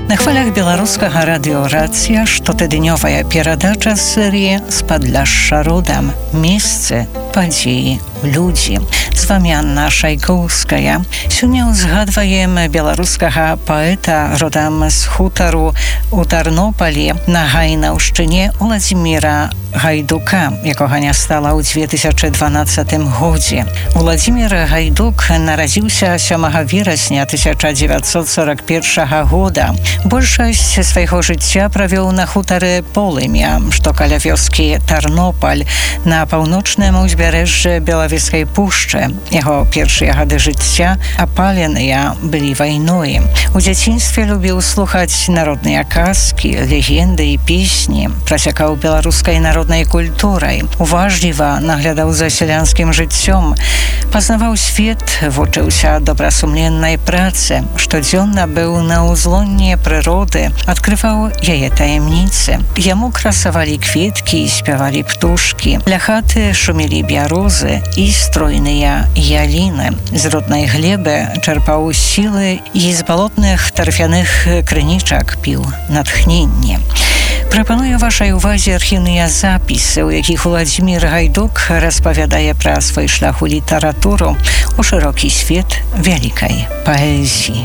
На хвалях беларускага радыёрацыя штотыднёвая перадача серыі «Спадляшша родам. Месцы, падзеі, людзі». З вами Анна Шайкоўская. Сёння узгадваем беларускага паэта родам з хутару у Тарнопалі на Гайнаўшчыне Уладзіміра Гайдука, якога не стала ў 2012 годзе. Уладзімір Гайдук нарадзіўся 7 верасня 1941 года. Большасць свайго жыцця правёў на хутары Полымя, што каля вёскі Тарнопаль, на паўночным узбярэжжы Белавежскай пушчы. Яго першыя гады жыцця апаленыя былі вайной. У дзяцінстве любіў слухаць народныя казкі, легенды і песні, прасякаў беларускай народнай культурай, уважліва наглядаў за сялянскім жыццём, пазнаваў свет, вучыўся добрасумленнай працы, штодзённа быў на ўзлонні прыроды, адкрываў яе таямніцы. Яму красавалі кветкі і спявалі птушкі. Ля хаты шумелі бярозы і стройныя яліны. З роднай глебы чэрпаў сілы і з балотных тарфяных крынічак піў натхненне. Прапаную вашай увазе архіўныя запісы, у якіх Уладзімір Гайдук распавядае пра свой шлях у літаратуру, у шырокі свет вялікай паэзіі.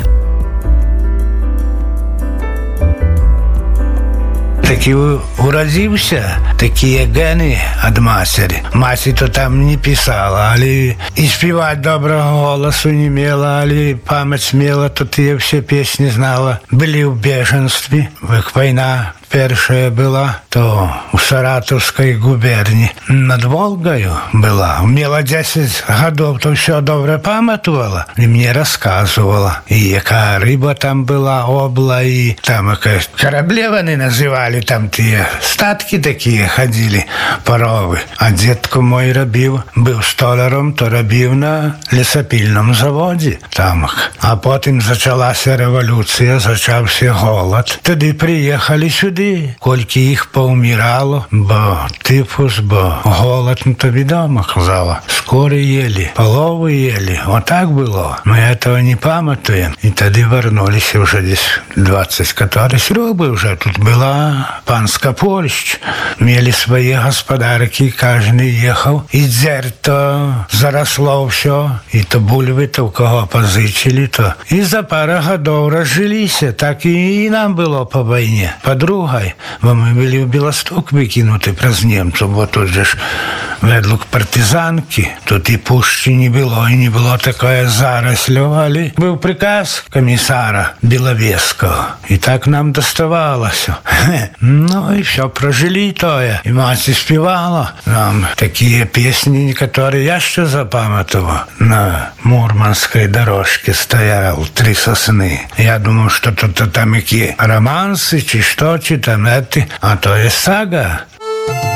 Такі урадзіўся, такія гены ад мацері. Маці то там не пісала, але і співаць добрага голасу не мела, але памяць мела, то тыя ўсе песні знала. Былі ў бежанстве, як вайна першая была, то у Саратаўскай губерні над Волгаю была. Мела 10 гадоў, то ўсё добра памятавала і мне расказвала. І якая рыба там была, обла, і там якая караблеваны называлі, там тыя статкі такія хадзілі, паровы. А дзедку мой рабіў, быў столяром, то рабіў на лесапільным заводзе там. А потым зачалася рэвалюцыя, зачаўся голад. Тады прыехалі сюды, колькі іх паўмірало, бо тыфус, бо голад, то відома, казала. Скоры ели, паловы ели. Вот так было. Мы этого не памятаем. И тады вярнуліся уже здесь 20 который срубы уже. Тут была панска Польшч. Мели свои господарки, каждый ехал. И дзерь то заросло все. И то бульвы, то у кого позычили, то. И за пару годов разжилися. Так и нам было по войне. Подругой. Бо мы были в Белосток выкинуты праз немцев. Вот тут же ж ведлук партизанки. Тут и пушчи не было, и не было такое зарослё. Але был приказ комиссара Беловежского. И так нам доставалось. Ну и все, прожили тое. И мать спевала нам такие песни, которые я еще запамятовал. На Мурманской дорожке стоял 3 сосны. Я думал, что тут там какие романсы, чи что, чи там это. А то есть сага.